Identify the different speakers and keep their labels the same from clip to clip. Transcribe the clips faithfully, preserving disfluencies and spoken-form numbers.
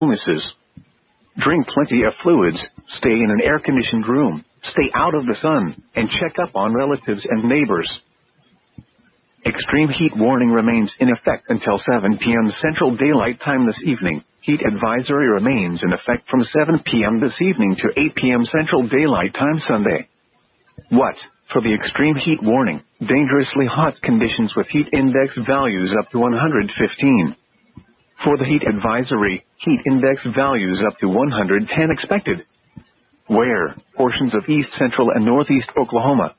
Speaker 1: illnesses. Drink plenty of fluids, stay in an air-conditioned room, stay out of the sun, and check up on relatives and neighbors. Extreme heat warning remains in effect until seven p m Central Daylight Time this evening. Heat advisory remains in effect from seven p m this evening to eight p m Central Daylight Time Sunday. What? For the extreme heat warning, dangerously hot conditions with heat index values up to one hundred fifteen. For the heat advisory, heat index values up to one hundred ten expected. Where? Portions of east central and northeast Oklahoma.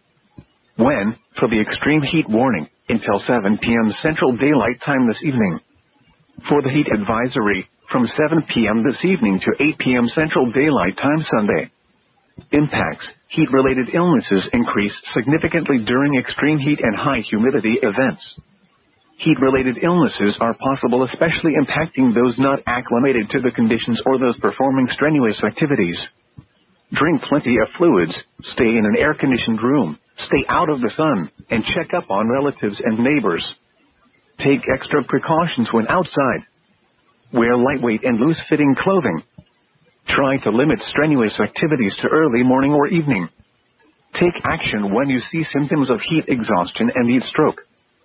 Speaker 1: When? For the extreme heat warning, until seven p m Central Daylight Time this evening. For the heat advisory, from seven p m this evening to eight p m Central Daylight Time Sunday. Impacts. Heat-related illnesses increase significantly during extreme heat and high humidity events. Heat-related illnesses are possible, especially impacting those not acclimated to the conditions or those performing strenuous activities. Drink plenty of fluids, stay in an air-conditioned room, stay out of the sun, and check up on relatives and neighbors. Take extra precautions when outside. Wear lightweight and loose-fitting clothing. Try to limit strenuous activities to early morning or evening. Take action when you see symptoms of heat exhaustion and heat stroke.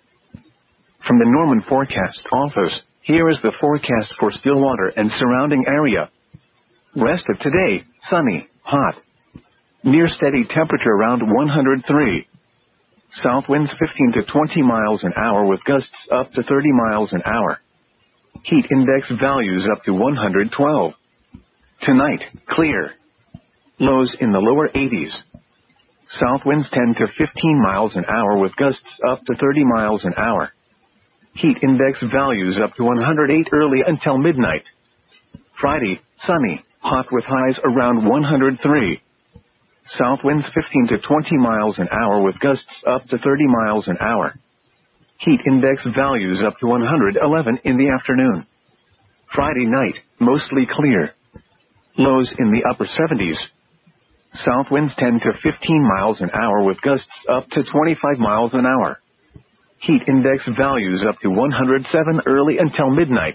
Speaker 1: From the Norman Forecast Office, here is the forecast for Stillwater and surrounding area. Rest of today, sunny, hot. Near steady temperature around one hundred three. South winds fifteen to twenty miles an hour with gusts up to thirty miles an hour. Heat index values up to one hundred twelve. Tonight, clear. Lows in the lower eighties. South winds ten to fifteen miles an hour with gusts up to thirty miles an hour. Heat index values up to one hundred eight early until midnight. Friday, sunny, hot with highs around one hundred three. South winds fifteen to twenty miles an hour with gusts up to thirty miles an hour. Heat index values up to one hundred eleven in the afternoon. Friday night, mostly clear. Lows in the upper seventies. South winds ten to fifteen miles an hour with gusts up to twenty-five miles an hour. Heat index values up to one hundred seven early until midnight.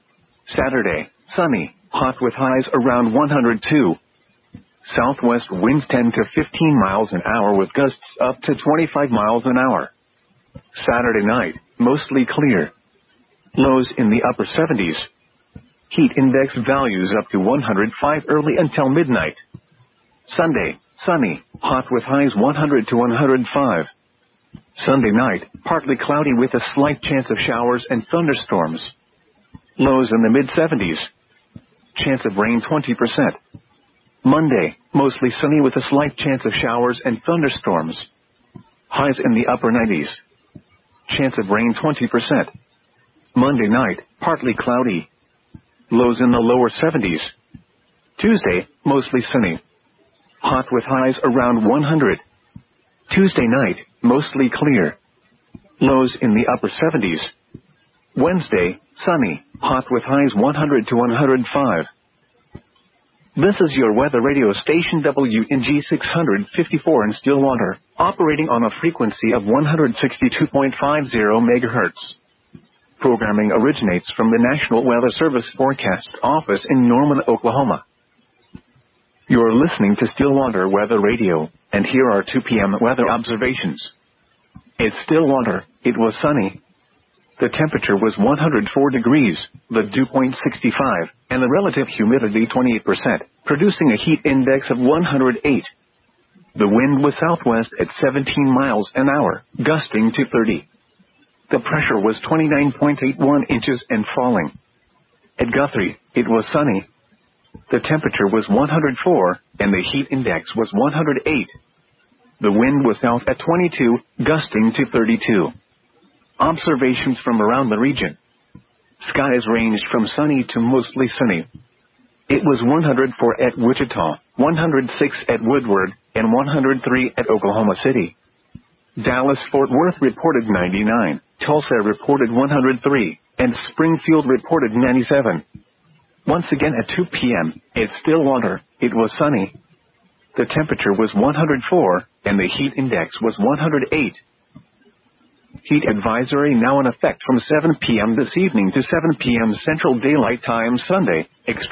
Speaker 1: Saturday, sunny, hot with highs around one hundred two. Southwest winds ten to fifteen miles an hour with gusts up to twenty-five miles an hour. Saturday night, mostly clear. Lows in the upper seventies. Heat index values up to one hundred five early until midnight. Sunday, sunny, hot with highs one hundred to one hundred five. Sunday night, partly cloudy with a slight chance of showers and thunderstorms. Lows in the mid seventies. Chance of rain twenty percent. Monday, mostly sunny with a slight chance of showers and thunderstorms. Highs in the upper nineties. Chance of rain twenty percent. Monday night, partly cloudy. Lows in the lower seventies. Tuesday, mostly sunny. Hot with highs around one hundred. Tuesday night, mostly clear. Lows in the upper seventies. Wednesday, sunny, hot with highs one hundred to one hundred five. This is your weather radio station W N G six fifty-four in Stillwater, operating on a frequency of one hundred sixty-two point five zero megahertz. Programming originates from the National Weather Service Forecast Office in Norman, Oklahoma. You're listening to Stillwater Weather Radio, and here are two p m weather observations. At Stillwater, it was sunny. The temperature was one hundred four degrees, the dew point sixty-five, and the relative humidity twenty-eight percent, producing a heat index of one hundred eight. The wind was southwest at seventeen miles an hour, gusting to thirty. The pressure was twenty-nine point eight one inches and falling. At Guthrie, it was sunny. The temperature was one hundred four, and the heat index was one hundred eight. The wind was south at twenty-two, gusting to thirty-two. Observations from around the region. Skies ranged from sunny to mostly sunny. It was one hundred four at Wichita, one hundred six at Woodward, and one hundred three at Oklahoma City. Dallas-Fort Worth reported ninety-nine, Tulsa reported one hundred three, and Springfield reported ninety-seven. Once again at two p m, at Stillwater, it was sunny. The temperature was one hundred four, and the heat index was one hundred eight. Heat advisory now in effect from seven p m this evening to seven p m Central Daylight Time Sunday. Extreme